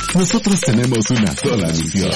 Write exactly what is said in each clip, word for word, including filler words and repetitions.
Nosotros tenemos una sola misión: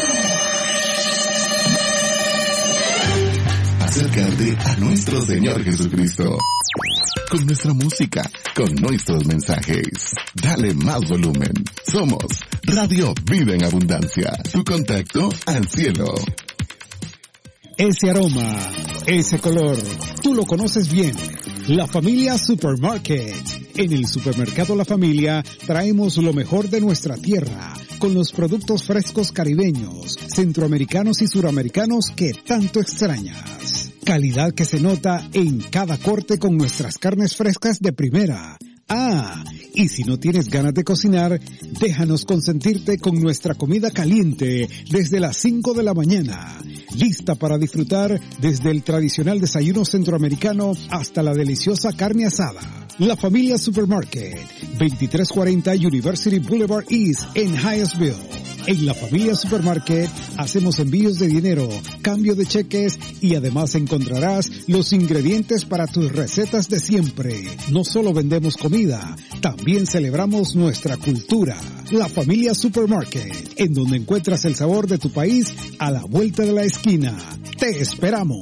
acercarte a nuestro Señor Jesucristo. Con nuestra música, con nuestros mensajes. Dale más volumen. Somos Radio Vida en Abundancia. Tu contacto al cielo. Ese aroma, ese color, tú lo conoces bien. La Familia Supermarket. En el supermercado La Familia traemos lo mejor de nuestra tierra, con los productos frescos caribeños, centroamericanos y suramericanos que tanto extrañas. Calidad que se nota en cada corte con nuestras carnes frescas de primera. Ah, y si no tienes ganas de cocinar, déjanos consentirte con nuestra comida caliente desde las cinco de la mañana. Lista para disfrutar desde el tradicional desayuno centroamericano hasta la deliciosa carne asada. La Familia Supermarket, veintitrés cuarenta University Boulevard East en Hyattsville. En La Familia Supermarket hacemos envíos de dinero, cambio de cheques y además encontrarás los ingredientes para tus recetas de siempre. No solo vendemos comida, también celebramos nuestra cultura. La Familia Supermarket, en donde encuentras el sabor de tu país a la vuelta de la esquina. ¡Te esperamos!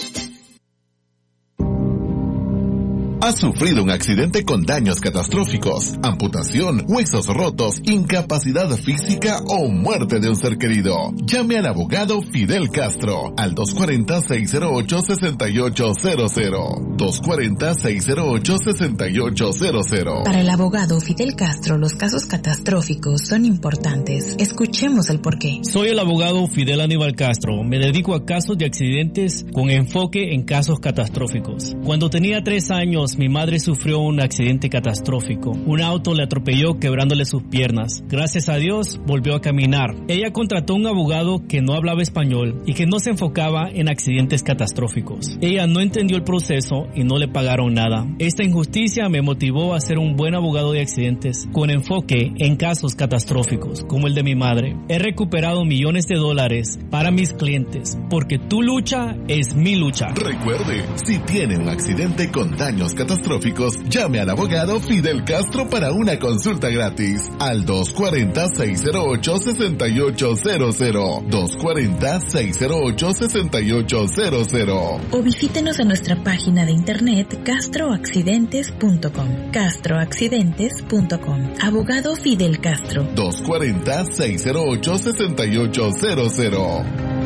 ¿Has sufrido un accidente con daños catastróficos, amputación, huesos rotos, incapacidad física o muerte de un ser querido? Llame al abogado Fidel Castro al dos cuatro cero, seis cero ocho, seis ocho cero cero. dos cuatro cero, seis cero ocho, seis ocho cero cero. Para el abogado Fidel Castro, los casos catastróficos son importantes. Escuchemos el porqué. Soy el abogado Fidel Aníbal Castro. Me dedico a casos de accidentes con enfoque en casos catastróficos. Cuando tenía tres años, mi madre sufrió un accidente catastrófico. Un auto le atropelló quebrándole sus piernas. Gracias a Dios, volvió a caminar. Ella contrató un abogado que no hablaba español y que no se enfocaba en accidentes catastróficos. Ella no entendió el proceso y no le pagaron nada. Esta injusticia me motivó a ser un buen abogado de accidentes con enfoque en casos catastróficos, como el de mi madre. He recuperado millones de dólares para mis clientes, porque tu lucha es mi lucha. Recuerde, si tiene un accidente con daños catastróficos, llame al abogado Fidel Castro para una consulta gratis al dos cuatro cero, seis cero ocho, seis ocho cero cero. dos cuatro cero, seis cero ocho, seis ocho cero cero. O visítenos en nuestra página de internet castro accidentes punto com. castro accidentes punto com. Abogado Fidel Castro. dos cuatro cero, seis cero ocho, seis ocho cero cero.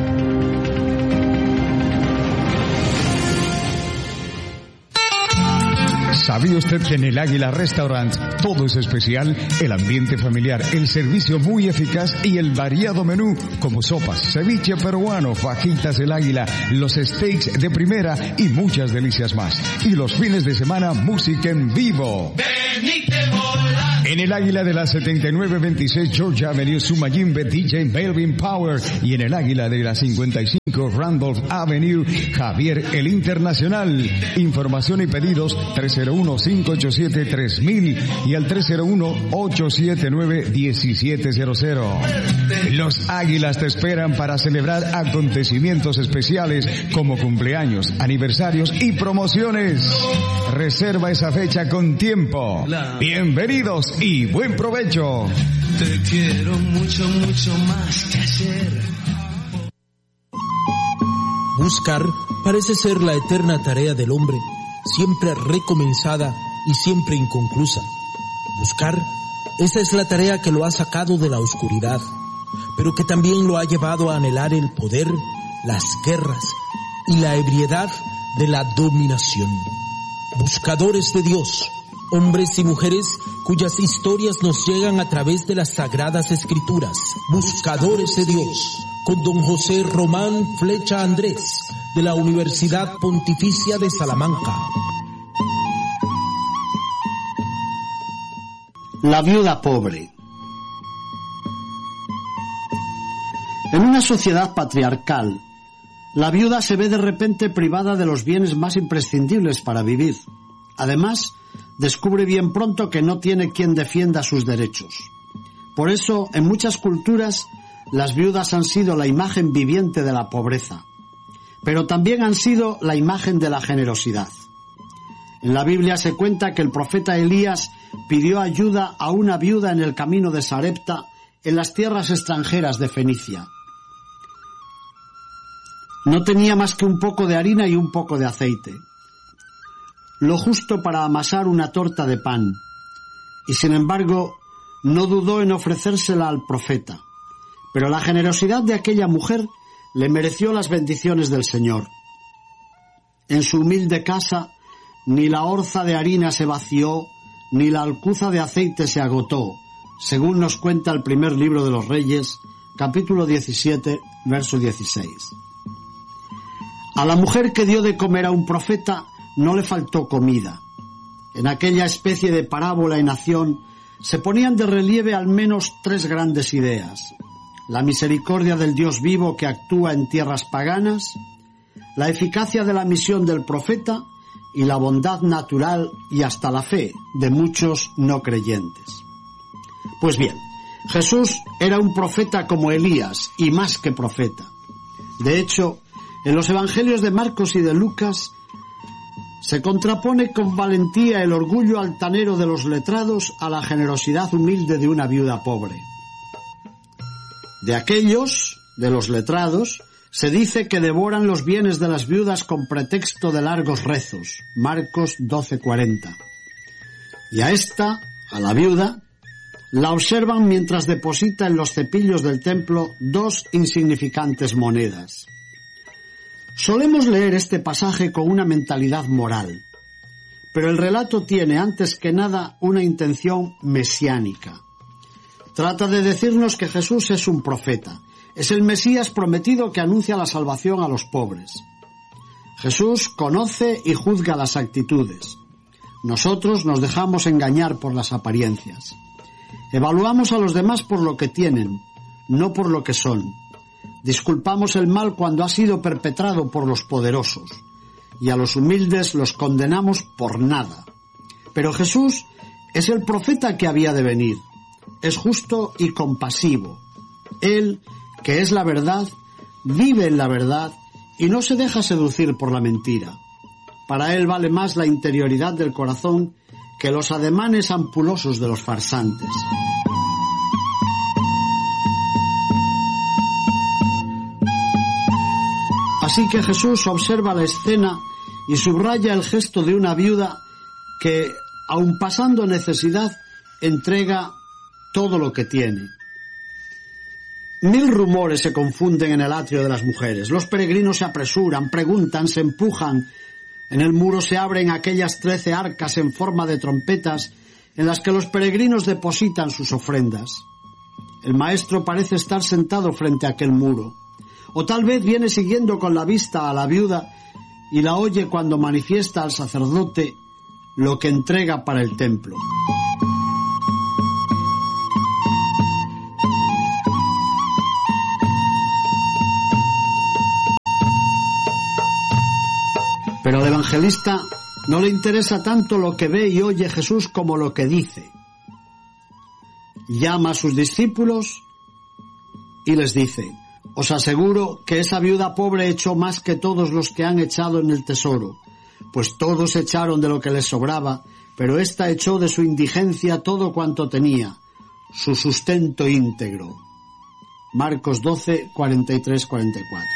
¿Sabía usted que en el Águila Restaurant todo es especial? El ambiente familiar, el servicio muy eficaz y el variado menú como sopas, ceviche peruano, fajitas del Águila, los steaks de primera y muchas delicias más. Y los fines de semana, música en vivo. En el Águila de la setenta y nueve veintiséis Georgia Avenue, Sumayimbe, D J Melvin Power. Y en el Águila de la cincuenta y cinco Randolph Avenue, Javier el Internacional. Información y pedidos tres cero uno, cinco ocho siete, tres mil y al tres cero uno, ocho siete nueve, uno siete cero cero. Los Águilas te esperan para celebrar acontecimientos especiales como cumpleaños, aniversarios y promociones. Reserva esa fecha con tiempo. Bienvenidos y buen provecho. Te quiero mucho, mucho más que ayer. Buscar parece ser la eterna tarea del hombre, siempre recomenzada y siempre inconclusa. Buscar, esa es la tarea que lo ha sacado de la oscuridad, pero que también lo ha llevado a anhelar el poder, las guerras y la ebriedad de la dominación. Buscadores de Dios, hombres y mujeres cuyas historias nos llegan a través de las sagradas escrituras. Buscadores de Dios, con don José Román Flecha Andrés, de la Universidad Pontificia de Salamanca. La viuda pobre. En una sociedad patriarcal, la viuda se ve de repente privada de los bienes más imprescindibles para vivir. Además, descubre bien pronto que no tiene quien defienda sus derechos. Por eso, en muchas culturas, las viudas han sido la imagen viviente de la pobreza, pero también han sido la imagen de la generosidad. En la Biblia se cuenta que el profeta Elías pidió ayuda a una viuda en el camino de Sarepta en las tierras extranjeras de Fenicia. No tenía más que un poco de harina y un poco de aceite, lo justo para amasar una torta de pan, y sin embargo no dudó en ofrecérsela al profeta. Pero la generosidad de aquella mujer le mereció las bendiciones del Señor. En su humilde casa ni la orza de harina se vació, ni la alcuza de aceite se agotó, según nos cuenta el primer libro de los Reyes, capítulo diecisiete, verso dieciséis. A la mujer que dio de comer a un profeta no le faltó comida. En aquella especie de parábola en acción se ponían de relieve al menos tres grandes ideas: la misericordia del Dios vivo que actúa en tierras paganas, la eficacia de la misión del profeta y la bondad natural y hasta la fe de muchos no creyentes. Pues bien, Jesús era un profeta como Elías, y más que profeta. De hecho, en los evangelios de Marcos y de Lucas se contrapone con valentía el orgullo altanero de los letrados a la generosidad humilde de una viuda pobre. De aquellos, de los letrados, se dice que devoran los bienes de las viudas con pretexto de largos rezos, Marcos doce cuarenta. Y a esta, a la viuda, la observan mientras deposita en los cepillos del templo dos insignificantes monedas. Solemos leer este pasaje con una mentalidad moral, pero el relato tiene antes que nada una intención mesiánica. Trata de decirnos que Jesús es un profeta, es el Mesías prometido que anuncia la salvación a los pobres. Jesús conoce y juzga las actitudes. Nosotros nos dejamos engañar por las apariencias. Evaluamos a los demás por lo que tienen, no por lo que son. Disculpamos el mal cuando ha sido perpetrado por los poderosos, y a los humildes los condenamos por nada. Pero Jesús es el profeta que había de venir. Es justo y compasivo. Él, que es la verdad, vive en la verdad y no se deja seducir por la mentira. Para él vale más la interioridad del corazón que los ademanes ampulosos de los farsantes. Así que Jesús observa la escena y subraya el gesto de una viuda que, aun pasando necesidad, entrega todo lo que tiene. Mil rumores se confunden en el atrio de las mujeres. Los peregrinos se apresuran, preguntan, se empujan. En el muro se abren aquellas trece arcas en forma de trompetas en las que los peregrinos depositan sus ofrendas. El maestro parece estar sentado frente a aquel muro, o tal vez viene siguiendo con la vista a la viuda y la oye cuando manifiesta al sacerdote lo que entrega para el templo. Pero al evangelista no le interesa tanto lo que ve y oye Jesús como lo que dice. Llama a sus discípulos y les dice: os aseguro que esa viuda pobre echó más que todos los que han echado en el tesoro, pues todos echaron de lo que les sobraba, pero ésta echó de su indigencia todo cuanto tenía, su sustento íntegro. Marcos doce, cuarenta y tres a cuarenta y cuatro.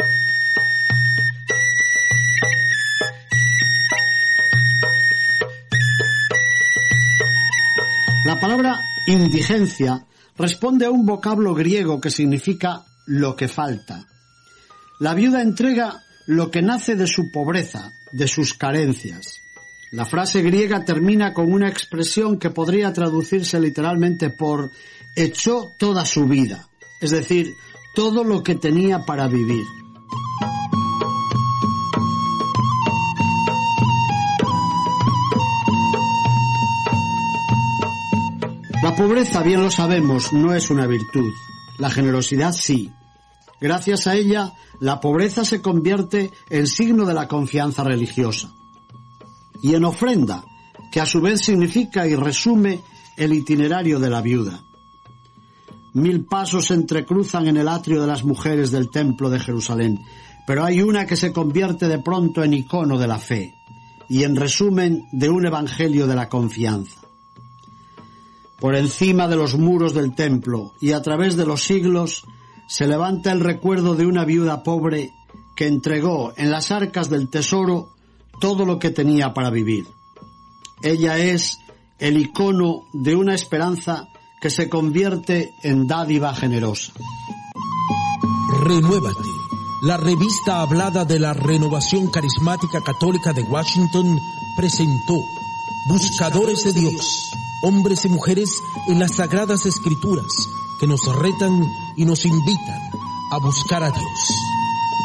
La palabra indigencia responde a un vocablo griego que significa lo que falta. La viuda entrega lo que nace de su pobreza, de sus carencias. La frase griega termina con una expresión que podría traducirse literalmente por echó toda su vida, es decir, todo lo que tenía para vivir. La pobreza, bien lo sabemos, no es una virtud. La generosidad sí. Gracias a ella, la pobreza se convierte en signo de la confianza religiosa. Y en ofrenda, que a su vez significa y resume el itinerario de la viuda. Mil pasos se entrecruzan en el atrio de las mujeres del templo de Jerusalén, pero hay una que se convierte de pronto en icono de la fe y en resumen de un evangelio de la confianza. Por encima de los muros del templo y a través de los siglos se levanta el recuerdo de una viuda pobre que entregó en las arcas del tesoro todo lo que tenía para vivir. Ella es el icono de una esperanza que se convierte en dádiva generosa. Renuévate, la revista hablada de la Renovación Carismática Católica de Washington, presentó Buscadores de Dios, hombres y mujeres en las Sagradas Escrituras, que nos retan y nos invitan a buscar a Dios.